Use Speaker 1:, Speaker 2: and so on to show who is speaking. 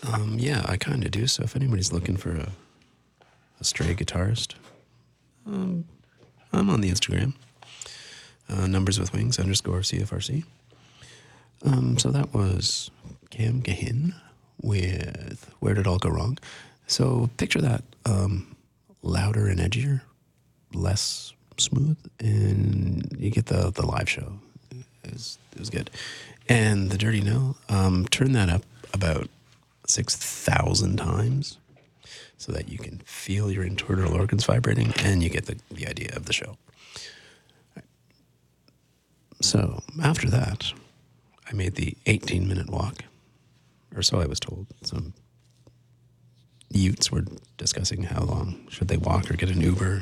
Speaker 1: Yeah, I kind of do. So if anybody's looking for a stray guitarist, I'm on the Instagram. Numbers with Wings _CFRC. So that was Cam Gahin with Where Did All Go Wrong? So picture that louder and edgier, less smooth, and you get the live show. It was good. And the Dirty No, turn that up about 6,000 times so that you can feel your internal organs vibrating and you get the idea of the show. So after that, I made the 18-minute walk, or so I was told. Some youths were discussing how long should they walk or get an Uber.